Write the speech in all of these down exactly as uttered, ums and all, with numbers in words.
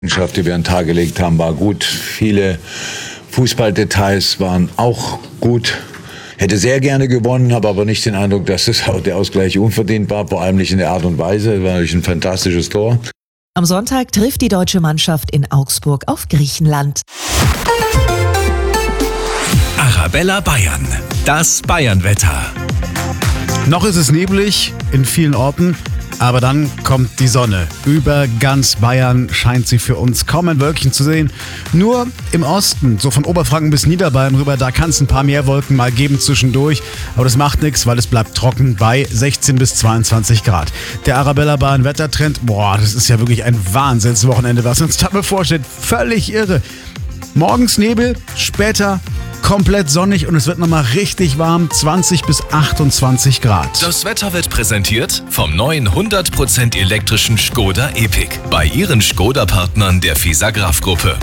Mannschaft, die wir an den Tag gelegt haben, war gut. Viele Fußballdetails waren auch gut. Hätte sehr gerne gewonnen, habe aber nicht den Eindruck, dass das auch der Ausgleich unverdient war, vor allem nicht in der Art und Weise. Es war natürlich ein fantastisches Tor. Am Sonntag trifft die deutsche Mannschaft in Augsburg auf Griechenland. Arabella Bayern, das Bayernwetter. Noch ist es neblig in vielen Orten, aber dann kommt die Sonne. Über ganz Bayern scheint sie für uns kaum ein Wölkchen zu sehen. Nur im Osten, so von Oberfranken bis Niederbayern rüber, da kann es ein paar mehr Wolken mal geben zwischendurch. Aber das macht nichts, weil es bleibt trocken bei sechzehn bis zweiundzwanzig Grad. Der Arabella Bayern Wettertrend, boah, das ist ja wirklich ein Wahnsinnswochenende, was uns da bevorsteht. Völlig irre. Morgens Nebel, später komplett sonnig und es wird nochmal richtig warm, zwanzig bis achtundzwanzig Grad. Das Wetter wird präsentiert vom neuen hundert Prozent elektrischen Škoda Epiq bei Ihren Škoda-Partnern der Fisagraph-Gruppe.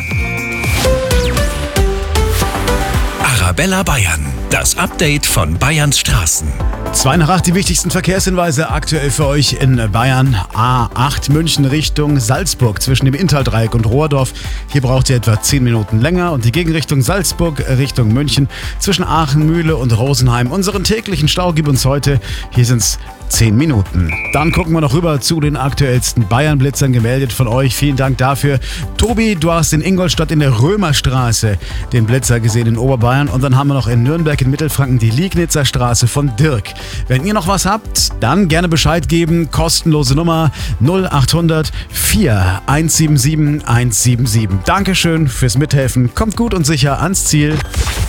Arabella Bayern, das Update von Bayerns Straßen. Zwei nach acht, die wichtigsten Verkehrshinweise aktuell für euch in Bayern. A acht München Richtung Salzburg zwischen dem Inntal-Dreieck und Rohrdorf. Hier braucht ihr etwa zehn Minuten länger. Und die Gegenrichtung Salzburg Richtung München zwischen Aachen, Mühle und Rosenheim. Unseren täglichen Stau gibt uns heute. Hier sind es zehn Minuten. Dann gucken wir noch rüber zu den aktuellsten Bayern-Blitzern gemeldet von euch. Vielen Dank dafür. Tobi, du hast in Ingolstadt in der Römerstraße den Blitzer gesehen in Oberbayern. Und dann haben wir noch in Nürnberg in Mittelfranken die Liegnitzer Straße von Dirk. Wenn ihr noch was habt, dann gerne Bescheid geben. Kostenlose Nummer null acht hundert vier eins sieben sieben eins sieben sieben. Dankeschön fürs Mithelfen. Kommt gut und sicher ans Ziel.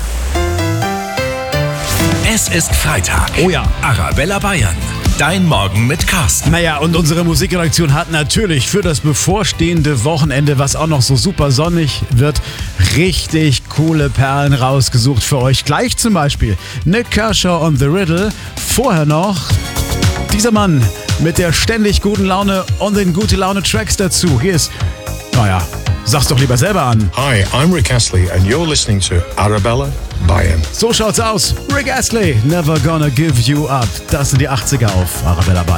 Es ist Freitag. Oh ja. Arabella Bayern. Dein Morgen mit Carsten. Naja, und unsere Musikredaktion hat natürlich für das bevorstehende Wochenende, was auch noch so super sonnig wird, richtig coole Perlen rausgesucht für euch. Gleich zum Beispiel Nick Kershaw und The Riddle. Vorher noch dieser Mann mit der ständig guten Laune und den gute Laune Tracks dazu. Hier ist, naja, sag's doch lieber selber an. Hi, I'm Rick Astley and you're listening to Arabella Bayern. So schaut's aus. Rick Astley, Never Gonna Give You Up. Das sind die achtziger auf Arabella Bayern.